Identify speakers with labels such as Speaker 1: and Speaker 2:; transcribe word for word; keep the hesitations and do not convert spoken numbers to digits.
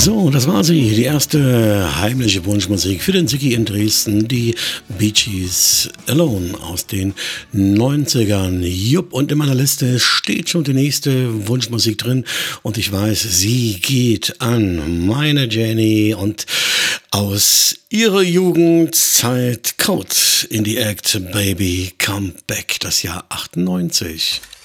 Speaker 1: So, das war sie, die erste heimliche Wunschmusik für den Sigi in Dresden, die Bee Gees Alone aus den neunzigern. Jupp, und in meiner Liste steht schon die nächste Wunschmusik drin und ich weiß, sie geht an meine Jenny und aus ihrer Jugendzeit Code in the Act, Baby Come Back, das Jahr achtundneunzig.